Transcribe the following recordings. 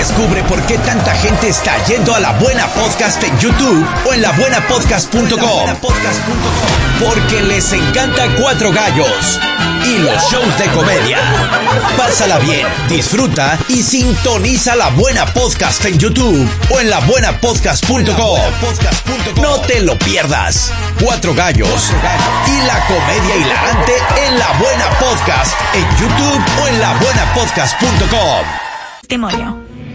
Descubre por qué tanta gente está yendo a La Buena Podcast en YouTube o en labuenapodcast.com. Porque les encanta Cuatro Gallos y los shows de comedia. Pásala bien, disfruta y sintoniza La Buena Podcast en YouTube o en labuenapodcast.com. No te lo pierdas. Cuatro Gallos y la comedia hilarante en La Buena Podcast en YouTube o en labuenapodcast.com. Testimonio.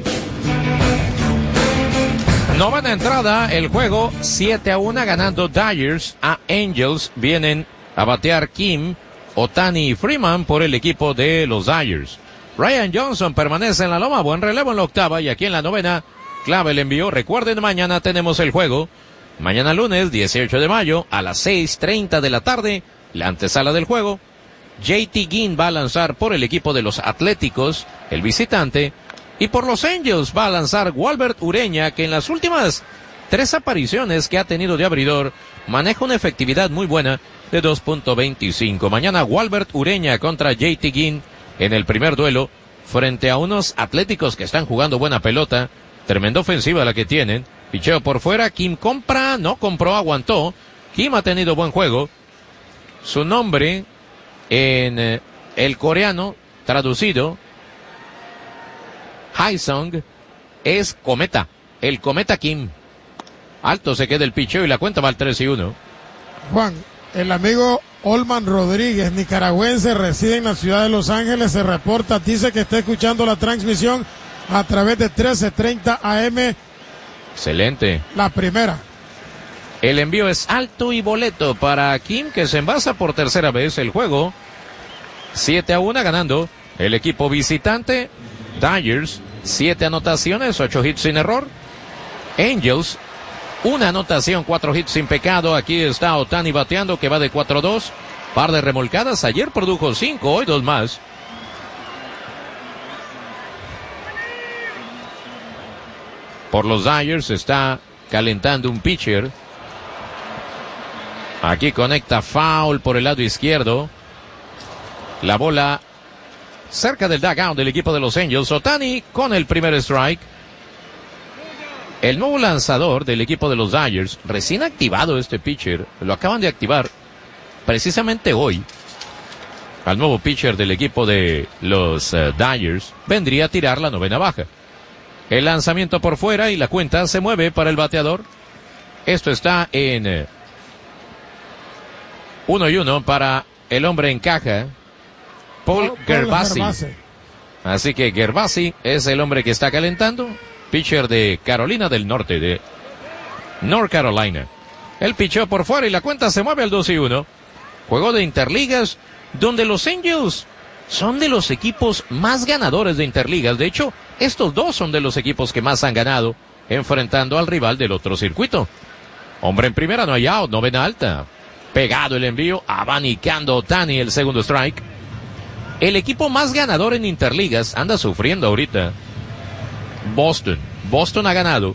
Novena entrada, el juego 7-1 ganando Dodgers a Angels. Vienen a batear Kim, Ohtani y Freeman por el equipo de los Dodgers. Ryan Johnson permanece en la loma, buen relevo en la octava y aquí en la novena, clave el envío. Recuerden, mañana tenemos el juego. Mañana lunes 18 de mayo a las 6:30 de la tarde, la antesala del juego. JT Ginn va a lanzar por el equipo de los Atléticos, el visitante. Y por los Angels va a lanzar Walbert Ureña, que en las últimas 3 apariciones que ha tenido de abridor, maneja una efectividad muy buena de 2.25. Mañana Walbert Ureña contra JT Ginn en el primer duelo, frente a unos Atléticos que están jugando buena pelota. Tremenda ofensiva la que tienen. Picheo por fuera, Kim no compró, aguantó. Kim ha tenido buen juego. Su nombre en el coreano, traducido, Haesung, es Cometa, el Cometa Kim. Alto se queda el picheo y la cuenta va al 3-1. Juan, el amigo Olman Rodríguez, nicaragüense, reside en la ciudad de Los Ángeles, se reporta, dice que está escuchando la transmisión a través de 1330 AM. Excelente. La primera. El envío es alto y boleto para Kim, que se envasa por tercera vez el juego. 7-1 ganando el equipo visitante. Dodgers, 7 anotaciones, 8 hits sin error. Angels, 1 anotación, 4 hits sin pecado. Aquí está Ohtani bateando, que va de 4-2. Par de remolcadas, ayer produjo 5, hoy 2 más. Por los Dodgers está calentando un pitcher. Aquí conecta foul por el lado izquierdo. La bola cerca del dugout del equipo de los Angels. Ohtani con el primer strike. El nuevo lanzador del equipo de los Dodgers, recién activado este pitcher, lo acaban de activar precisamente hoy. Al nuevo pitcher del equipo de los Dodgers, vendría a tirar la novena baja. El lanzamiento por fuera y la cuenta se mueve para el bateador. Esto está en 1-1 para el hombre en caja, Paul Gervasi. Así que Gervasi es el hombre que está calentando, pitcher de Carolina del Norte, de North Carolina. El picheo por fuera y la cuenta se mueve al 2-1. Juego de interligas donde los Angels son de los equipos más ganadores de interligas. De hecho, estos dos son de los equipos que más han ganado, enfrentando al rival del otro circuito. Hombre en primera, no hay out, novena alta. Pegado el envío, abanicando Ohtani el segundo strike. El equipo más ganador en interligas anda sufriendo ahorita. Boston. Boston ha ganado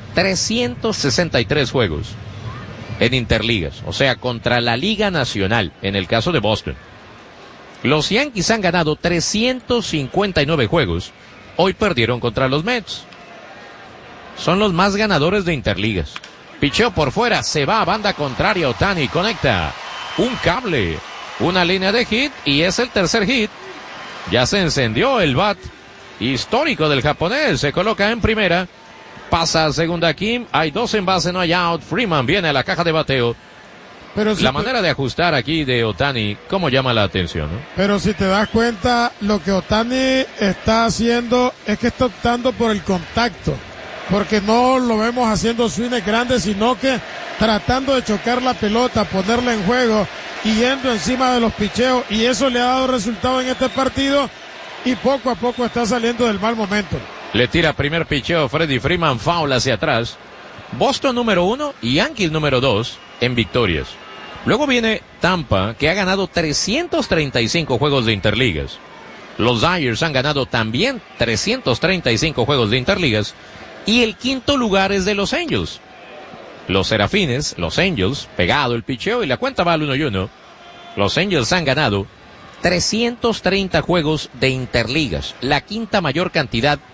363 juegos en interligas, o sea, contra la Liga Nacional, en el caso de Boston. Los Yankees han ganado 359 juegos. Hoy perdieron contra los Mets. Son los más ganadores de interligas. Picheo por fuera, se va a banda contraria. Ohtani conecta un cable, una línea de hit y es el tercer hit. Ya se encendió el bat histórico del japonés. Se coloca en primera. Pasa a segunda Kim. Hay 2 en base, no hay out. Freeman viene a la caja de bateo. Pero si manera de ajustar aquí de Ohtani, ¿cómo llama la atención, no? Pero si te das cuenta, lo que Ohtani está haciendo es que está optando por el contacto. Porque no lo vemos haciendo swings grandes, sino que tratando de chocar la pelota, ponerla en juego y yendo encima de los picheos. Y eso le ha dado resultado en este partido y poco a poco está saliendo del mal momento. Le tira primer picheo Freddie Freeman, foul hacia atrás. Boston número 1 y Yankees número 2 en victorias. Luego viene Tampa, que ha ganado 335 juegos de interligas. Los Dodgers han ganado también 335 juegos de interligas. Y el quinto lugar es de los Angels. Los Serafines, los Angels, pegado el picheo y la cuenta va al 1-1. Los Angels han ganado 330 juegos de interligas, la quinta mayor cantidad